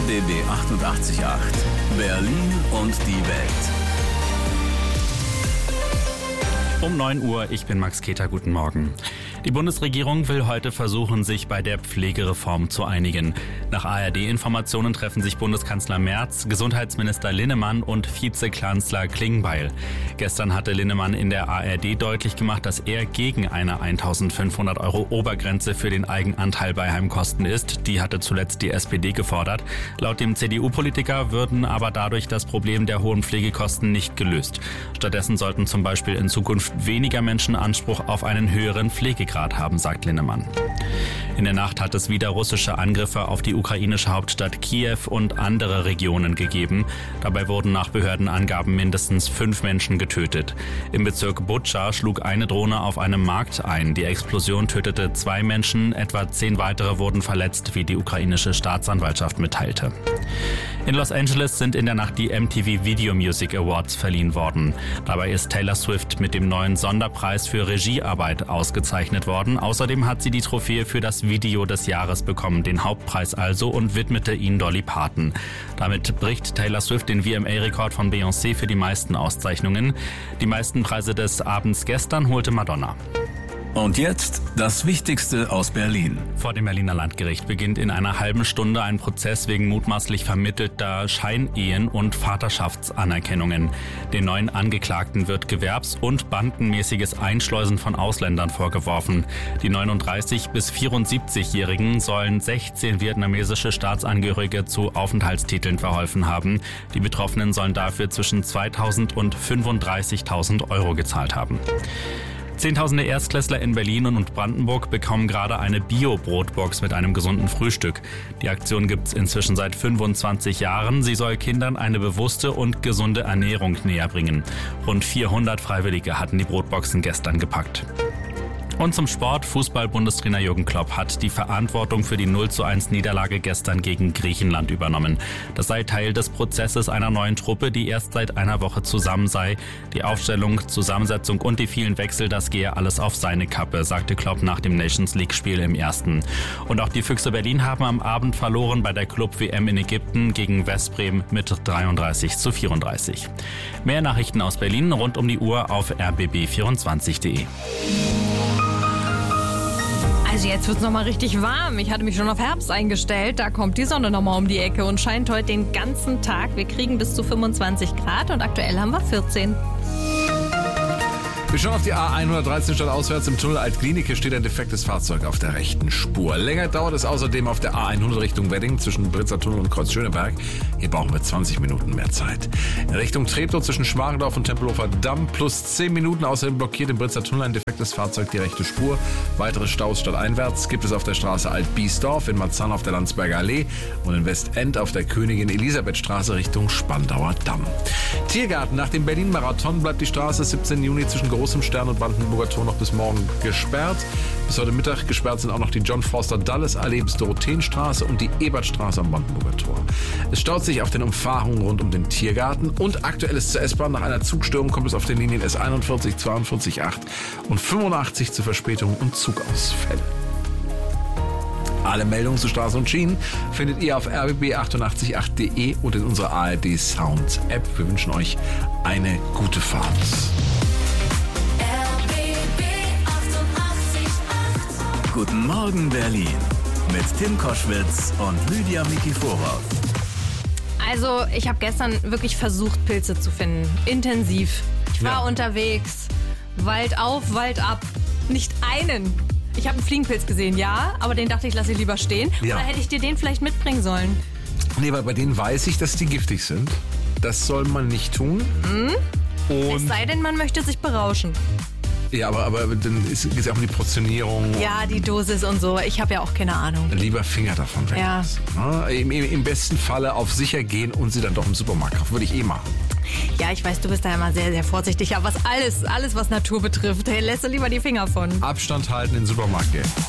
RBB 88.8 Berlin und die Welt. Um 9 Uhr, ich bin Max Keter, guten Morgen. Die Bundesregierung will heute versuchen, sich bei der Pflegereform zu einigen. Nach ARD-Informationen treffen sich Bundeskanzler Merz, Gesundheitsminister Linnemann und Vizekanzler Klingbeil. Gestern hatte Linnemann in der ARD deutlich gemacht, dass er gegen eine 1.500 € Obergrenze für den Eigenanteil bei Heimkosten ist. Die hatte zuletzt die SPD gefordert. Laut dem CDU-Politiker würden aber dadurch das Problem der hohen Pflegekosten nicht gelöst. Stattdessen sollten zum Beispiel in Zukunft weniger Menschen Anspruch auf einen höheren Pflegegrad haben, sagt Linnemann. In der Nacht hat es wieder russische Angriffe auf die ukrainische Hauptstadt Kiew und andere Regionen gegeben. Dabei wurden nach Behördenangaben mindestens 5 Menschen getötet. Im Bezirk Butscha schlug eine Drohne auf einem Markt ein. Die Explosion tötete 2 Menschen, etwa 10 weitere wurden verletzt, wie die ukrainische Staatsanwaltschaft mitteilte. In Los Angeles sind in der Nacht die MTV Video Music Awards verliehen worden. Dabei ist Taylor Swift mit dem neuen Sonderpreis für Regiearbeit ausgezeichnet worden. Außerdem hat sie die Trophäe für das Video des Jahres bekommen, den Hauptpreis also, und widmete ihn Dolly Parton. Damit bricht Taylor Swift den VMA-Rekord von Beyoncé für die meisten Auszeichnungen. Die meisten Preise des Abends gestern holte Madonna. Und jetzt das Wichtigste aus Berlin. Vor dem Berliner Landgericht beginnt in einer halben Stunde ein Prozess wegen mutmaßlich vermittelter Scheinehen und Vaterschaftsanerkennungen. Den neuen Angeklagten wird Gewerbs- und bandenmäßiges Einschleusen von Ausländern vorgeworfen. Die 39- bis 74-Jährigen sollen 16 vietnamesische Staatsangehörige zu Aufenthaltstiteln verholfen haben. Die Betroffenen sollen dafür zwischen 2.000 und 35.000 € gezahlt haben. Zehntausende Erstklässler in Berlin und Brandenburg bekommen gerade eine Bio-Brotbox mit einem gesunden Frühstück. Die Aktion gibt's inzwischen seit 25 Jahren. Sie soll Kindern eine bewusste und gesunde Ernährung näher bringen. Rund 400 Freiwillige hatten die Brotboxen gestern gepackt. Und zum Sport. Fußball-Bundestrainer Jürgen Klopp hat die Verantwortung für die 0:1 Niederlage gestern gegen Griechenland übernommen. Das sei Teil des Prozesses einer neuen Truppe, die erst seit einer Woche zusammen sei. Die Aufstellung, Zusammensetzung und die vielen Wechsel, das gehe alles auf seine Kappe, sagte Klopp nach dem Nations-League-Spiel im ersten. Und auch die Füchse Berlin haben am Abend verloren bei der Club-WM in Ägypten gegen Westbrem mit 33:34. Mehr Nachrichten aus Berlin rund um die Uhr auf rbb24.de. Also jetzt wird's nochmal richtig warm. Ich hatte mich schon auf Herbst eingestellt. Da kommt die Sonne nochmal um die Ecke und scheint heute den ganzen Tag. Wir kriegen bis zu 25 Grad und aktuell haben wir 14. Wir schauen auf die A113 statt auswärts im Tunnel Altklinik. Hier steht ein defektes Fahrzeug auf der rechten Spur. Länger dauert es außerdem auf der A100 Richtung Wedding zwischen Britzer Tunnel und Kreuz Schöneberg. Hier brauchen wir 20 Minuten mehr Zeit. In Richtung Treptow zwischen Schmargendorf und Tempelhofer Damm plus 10 Minuten. Außerdem blockiert im Britzer Tunnel ein defektes Fahrzeug die rechte Spur. Weitere Staus stadteinwärts gibt es auf der Straße Alt-Biesdorf, in Marzahn auf der Landsberger Allee und in Westend auf der Königin-Elisabeth-Straße Richtung Spandauer Damm. Tiergarten. Nach dem Berlin-Marathon bleibt die Straße 17. Juni zwischen Großem Stern und Brandenburger Tor noch bis morgen gesperrt. Bis heute Mittag gesperrt sind auch noch die John Forster Dulles Allee bis Dorotheenstraße und die Ebertstraße am Brandenburger Tor. Es staut sich auf den Umfahrungen rund um den Tiergarten und aktuell ist zur S-Bahn. Nach einer Zugstörung kommt es auf den Linien S41, 42, 8 und 85 zu Verspätungen und Zugausfällen. Alle Meldungen zu Straßen und Schienen findet ihr auf rbb888.de und in unserer ARD Sound App. Wir wünschen euch eine gute Fahrt. Guten Morgen Berlin mit Tim Koschwitz und Lydia Mikiforov. Also ich habe gestern wirklich versucht, Pilze zu finden. Intensiv. Ich war unterwegs. Wald auf, Wald ab. Nicht einen. Ich habe einen Fliegenpilz gesehen, ja, aber den dachte ich, lasse ich lieber stehen. Ja. Oder hätte ich dir den vielleicht mitbringen sollen? Nee, weil bei denen weiß ich, dass die giftig sind. Das soll man nicht tun. Es sei denn, man möchte sich berauschen. Ja, aber dann geht es ja auch um die Portionierung. Ja, die Dosis und so. Ich habe ja auch keine Ahnung. Lieber Finger davon weg. Ja. Im besten Falle auf sicher gehen und sie dann doch im Supermarkt kaufen. Würde ich machen. Ja, ich weiß, du bist da immer sehr, sehr vorsichtig. Aber alles, was Natur betrifft, lässt du lieber die Finger von. Abstand halten, in den Supermarkt gehen.